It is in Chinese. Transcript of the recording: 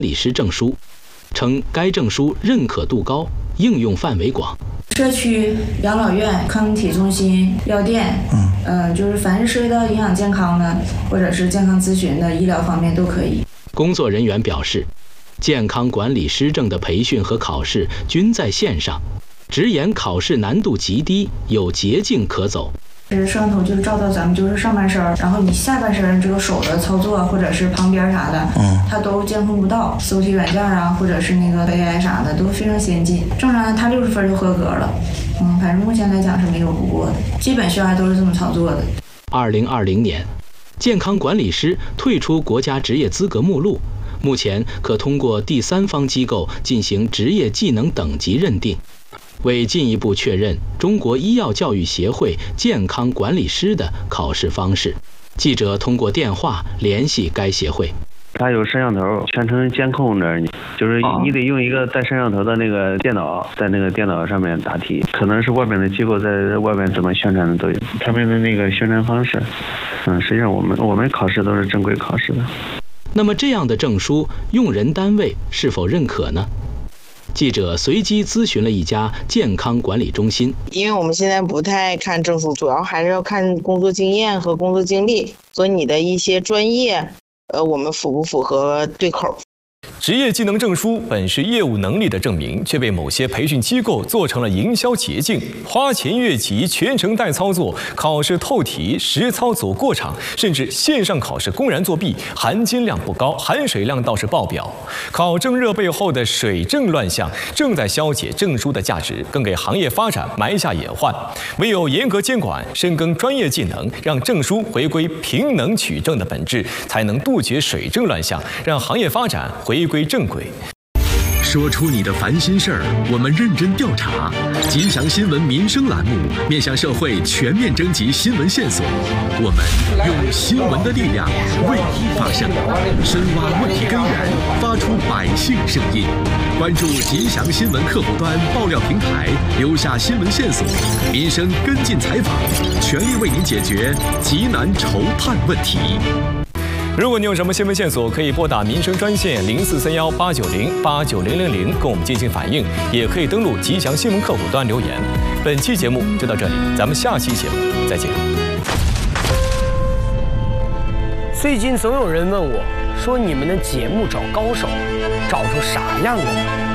理师证书，称该证书认可度高，应用范围广。 社区、养老院、康体中心、药店，就是凡是涉及到营养健康的，或者是健康咨询的医疗方面都可以。 工作人员表示，健康管理师证的培训和考试均在线上，直言考试难度极低，有捷径可走。 摄像头就是照到咱们就是上半身，然后你下半身这个手的操作或者是旁边啥的，它都监控不到。搜题软件啊，或者是那个 AI 啥的都非常先进。正常他60分就合格了，反正目前来讲是没有不过的，基本学员都是这么操作的。 2020年，健康管理师退出国家职业资格目录，目前可通过第三方机构进行职业技能等级认定。为进一步确认中国医药教育协会健康管理师的考试方式，记者通过电话联系该协会。 它有摄像头，全程监控着你，就是你得用一个带摄像头的那个电脑，在那个电脑上面答题。可能是外面的机构在外面怎么宣传的都有他们的那个宣传方式。实际上我们考试都是正规考试的。 那么这样的证书，用人单位是否认可呢？记者随机咨询了一家健康管理中心， 因为我们现在不太看证书，主要还是要看工作经验和工作经历，所以你的一些专业，我们符不符合对口？ 职业技能证书本是业务能力的证明，却被某些培训机构做成了营销捷径，花前月级、全程代操作、考试透题、实操走过场，甚至线上考试公然作弊，含金量不高，含水量倒是爆表。考证热背后的水证乱象，正在消解证书的价值，更给行业发展埋下隐患。唯有严格监管，深耕专业技能，让证书回归平能取证的本质，才能杜绝水证乱象，让行业发展回归正轨。 说出你的烦心事儿，我们认真调查。吉祥新闻民生栏目面向社会全面征集新闻线索，我们用新闻的力量为你发声，深挖问题根源，发出百姓声音。关注吉祥新闻客户端爆料平台，留下新闻线索，民生跟进采访，全力为您解决急难愁盼问题。 如果你有什么新闻线索，可以拨打民生专线043189089000跟我们进行反映，也可以登录吉祥新闻客户端留言。本期节目就到这里，咱们下期节目再见。 最近总有人问我，说你们的节目找高手，找出啥样的？